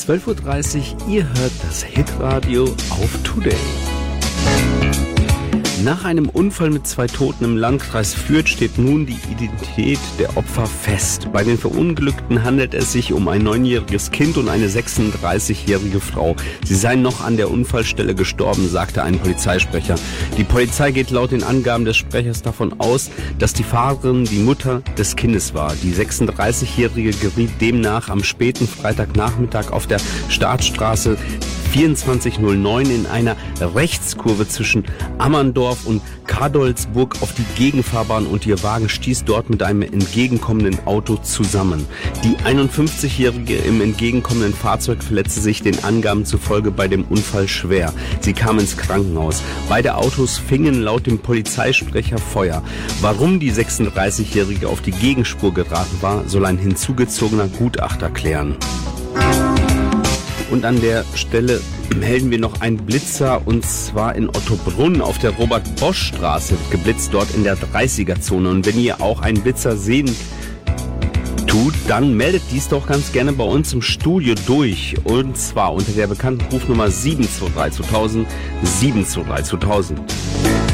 12.30 Uhr, ihr hört das Hitradio auf Today. Nach einem Unfall mit 2 Toten im Landkreis Fürth steht nun die Identität der Opfer fest. Bei den Verunglückten handelt es sich um ein 9-jähriges Kind und eine 36-jährige Frau. Sie seien noch an der Unfallstelle gestorben, sagte ein Polizeisprecher. Die Polizei geht laut den Angaben des Sprechers davon aus, dass die Fahrerin die Mutter des Kindes war. Die 36-jährige geriet demnach am späten Freitagnachmittag auf der Startstraße 2409 in einer Rechtskurve zwischen Ammerndorf und Kadolsburg auf die Gegenfahrbahn und ihr Wagen stieß dort mit einem entgegenkommenden Auto zusammen. Die 51-jährige im entgegenkommenden Fahrzeug verletzte sich den Angaben zufolge bei dem Unfall schwer. Sie kam ins Krankenhaus. Beide Autos fingen laut dem Polizeisprecher Feuer. Warum die 36-jährige auf die Gegenspur geraten war, soll ein hinzugezogener Gutachter klären. Und an der Stelle melden wir noch einen Blitzer, und zwar in Ottobrunn auf der Robert-Bosch-Straße geblitzt, dort in der 30er-Zone. Und wenn ihr auch einen Blitzer sehen tut, dann meldet dies doch ganz gerne bei uns im Studio durch. Und zwar unter der bekannten Rufnummer 723 2000, 723 2000.